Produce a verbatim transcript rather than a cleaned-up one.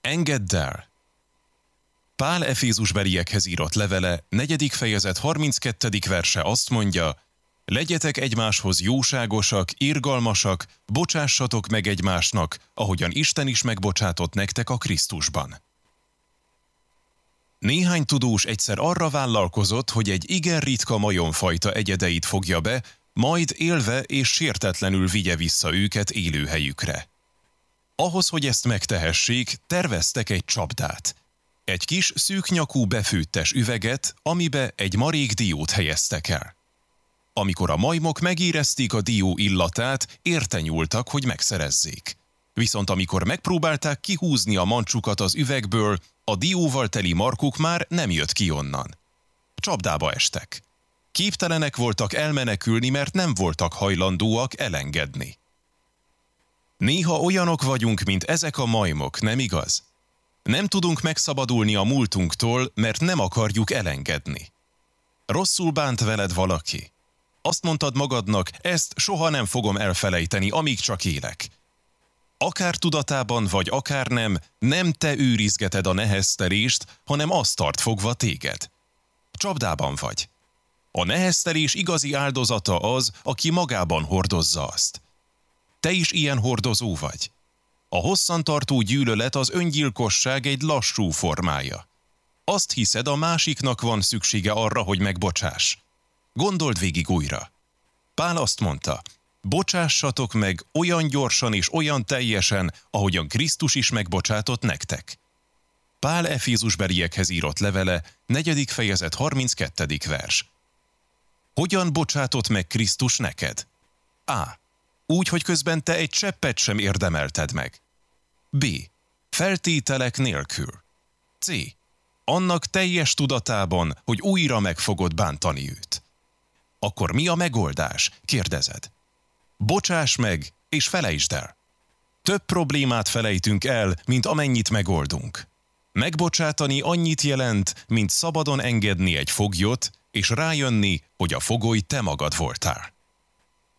Engedd el! Pál Efézusbeliekhez írott levele, negyedik fejezet harminckettedik verse azt mondja: legyetek egymáshoz jóságosak, irgalmasak, bocsássatok meg egymásnak, ahogyan Isten is megbocsátott nektek a Krisztusban. Néhány tudós egyszer arra vállalkozott, hogy egy igen ritka majomfajta egyedeit fogja be, majd élve és sértetlenül vigye vissza őket élőhelyükre. Ahhoz, hogy ezt megtehessék, terveztek egy csapdát. Egy kis szűknyakú befőttes üveget, amibe egy marék diót helyeztek el. Amikor a majmok megérezték a dió illatát, értenyúltak, hogy megszerezzék. Viszont amikor megpróbálták kihúzni a mancsukat az üvegből, a dióval teli markuk már nem jött ki onnan. Csapdába estek. Képtelenek voltak elmenekülni, mert nem voltak hajlandóak elengedni. Néha olyanok vagyunk, mint ezek a majmok, nem igaz? Nem tudunk megszabadulni a múltunktól, mert nem akarjuk elengedni. Rosszul bánt veled valaki. Azt mondtad magadnak, ezt soha nem fogom elfelejteni, amíg csak élek. Akár tudatában vagy akár nem, nem te őrizgeted a neheztelést, hanem azt tart fogva téged. Csapdában vagy. A neheztelés igazi áldozata az, aki magában hordozza azt. Te is ilyen hordozó vagy. A hosszantartó gyűlölet az öngyilkosság egy lassú formája. Azt hiszed, a másiknak van szüksége arra, hogy megbocsáss. Gondold végig újra. Pál azt mondta: bocsássatok meg olyan gyorsan és olyan teljesen, ahogyan Krisztus is megbocsátott nektek. Pál Efézusbeliekhez írott levele, negyedik fejezet harminckettedik vers. Hogyan bocsátott meg Krisztus neked? A. Úgy, hogy közben te egy cseppet sem érdemelted meg. B. Feltételek nélkül. C. Annak teljes tudatában, hogy újra meg fogod bántani őt. Akkor mi a megoldás? Kérdezed. Bocsáss meg, és felejtsd el. Több problémát felejtünk el, mint amennyit megoldunk. Megbocsátani annyit jelent, mint szabadon engedni egy foglyot, és rájönni, hogy a fogoly te magad voltál.